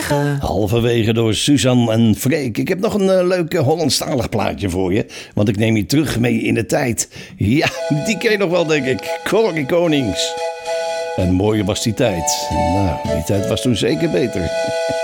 Halverwege door Suzanne en Freek. Ik heb nog een leuk Hollandstalig plaatje voor je. Want ik neem je terug mee in de tijd. Ja, die ken je nog wel, denk ik. Corrie Konings. En mooier was die tijd. Nou, die tijd was toen zeker beter.